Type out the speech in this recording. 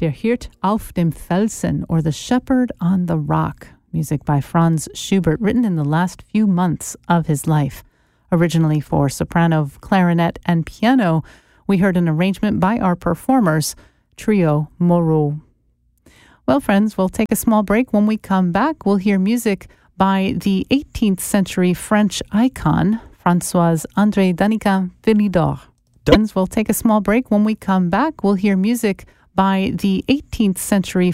Der Hirt auf dem Felsen, or The Shepherd on the Rock, music by Franz Schubert, written in the last few months of his life. Originally for soprano, clarinet, and piano, we heard an arrangement by our performers, Trio Moreau. Well, friends, we'll take a small break. When we come back, we'll hear music by the 18th century French icon, Françoise-André Danica Philidor. Friends, we'll take a small break. When we come back, we'll hear music by the 18th century